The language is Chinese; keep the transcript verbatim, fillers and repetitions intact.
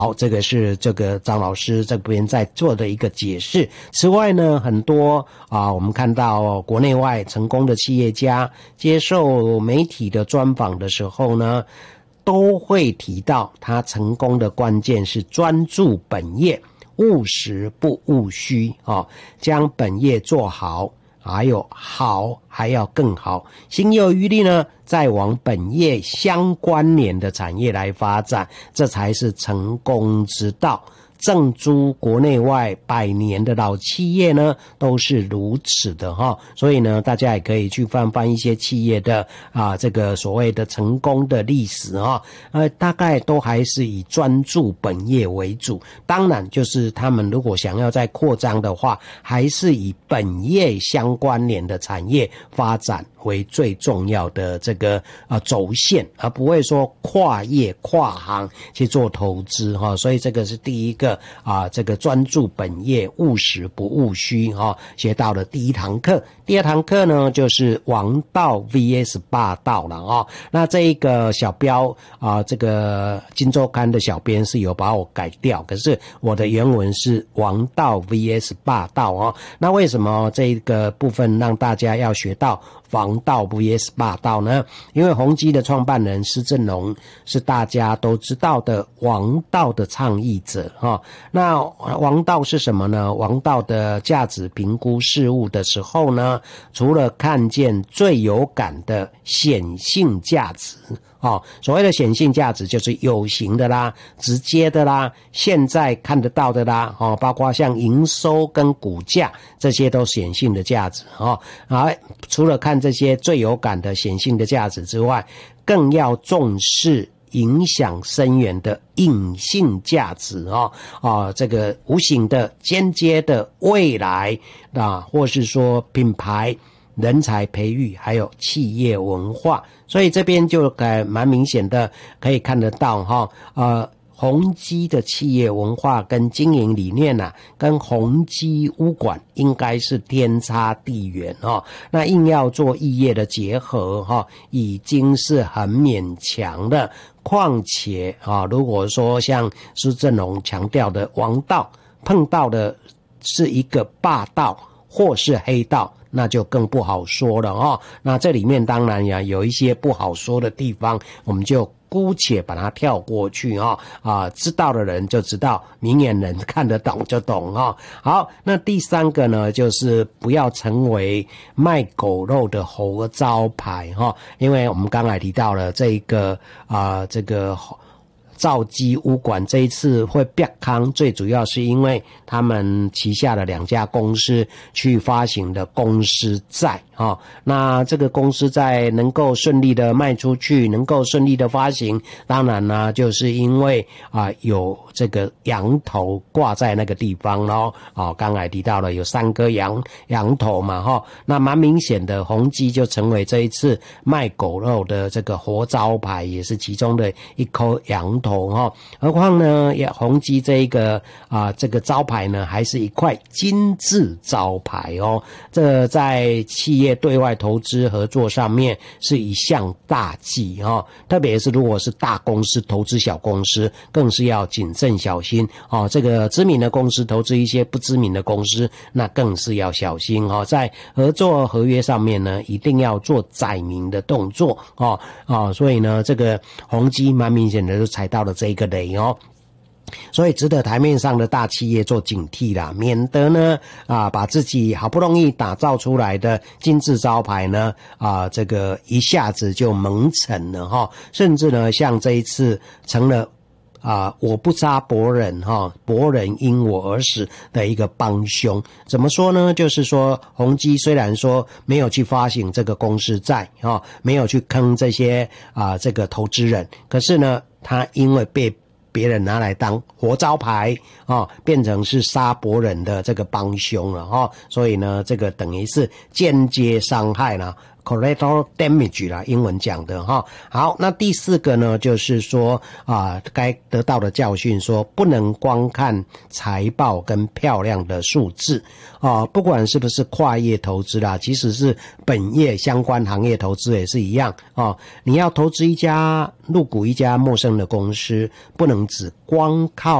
好，这个是这个张老师这边在做的一个解释。此外呢，很多啊，我们看到国内外成功的企业家接受媒体的专访的时候呢，都会提到他成功的关键是专注本业，务实不务虚啊，将本业做好，还有好还要更好，心有余力呢，再往本业相关联的产业来发展，这才是成功之道。正诸国内外百年的老企业呢，都是如此的哈。所以呢，大家也可以去翻翻一些企业的啊，这个所谓的成功的历史哈，呃，大概都还是以专注本业为主。当然，就是他们如果想要再扩张的话，还是以本业相关联的产业发展为最重要的这个啊轴线，而不会说跨业跨行去做投资哈。所以这个是第一个啊，这个专注本业，务实不务虚哈。学到了第一堂课，第二堂课呢就是王道 V S 霸道了啊。那这一个小标啊，这个金周刊的小编是有把我改掉，可是我的原文是王道 V S 霸道哦。那为什么这个部分让大家要学到王道 V S 霸道呢？因为宏基的创办人施振荣是大家都知道的王道的倡议者哈。那王道是什么呢？王道的价值评估事物的时候呢，除了看见最有感的显性价值哦，所谓的显性价值就是有形的啦，直接的啦，现在看得到的啦，哦，包括像营收跟股价，这些都显性的价值哦。啊，除了看这些最有感的显性的价值之外，更要重视影响深远的隐性价值哦，啊，这个无形的、间接的未来啊，或是说品牌、人才培育，还有企业文化。所以这边就呃蛮明显的可以看得到哈，呃，宏基的企业文化跟经营理念啊，跟宏基物管应该是天差地远哦。那硬要做异业的结合哈，已经是很勉强的。况且啊，如果说像施振荣强调的王道，碰到的是一个霸道或是黑道，那就更不好说了哦。那这里面当然呀有一些不好说的地方，我们就姑且把它跳过去哦。啊，知道的人就知道，明眼人看得懂就懂哦。好，那第三个呢，就是不要成为卖狗肉的活招牌哈、哦，因为我们刚才提到了这个啊，这个。兆基物管这一次会变康，最主要是因为他们旗下的两家公司去发行的公司债啊，那这个公司债能够顺利的卖出去，能够顺利的发行，当然呢，就是因为啊有这个羊头挂在那个地方咯啊，刚才提到了有三颗羊羊头嘛哈，那蛮明显的，宏基就成为这一次卖狗肉的这个活招牌，也是其中的一颗羊头。何况呢，也宏基这一个啊，这个招牌呢，还是一块金字招牌哦。这在企业对外投资合作上面是一项大忌哦。特别是如果是大公司投资小公司，更是要谨慎小心哦。这个知名的公司投资一些不知名的公司，那更是要小心哦。在合作合约上面呢，一定要做载明的动作哦哦。所以呢，这个宏基蛮明显的就踩到了这一个雷哦，所以值得台面上的大企业做警惕啦，免得呢啊把自己好不容易打造出来的金字招牌呢啊这个一下子就蒙尘了哈，甚至呢像这一次成了啊我不杀伯仁哈，伯仁因我而死的一个帮凶。怎么说呢？就是说宏基虽然说没有去发行这个公司债哈，没有去坑这些啊这个投资人，可是呢他因为被别人拿来当活招牌啊，变成是杀伯仁的这个帮凶了哈，所以呢，这个等于是间接伤害了 collateral damage 啦，英文讲的哈。好，那第四个呢，就是说啊，该得到的教训说，不能光看财报跟漂亮的数字啊，不管是不是跨业投资啦，即使是本业相关行业投资也是一样啊。你要投资一家入股一家陌生的公司，不能只光靠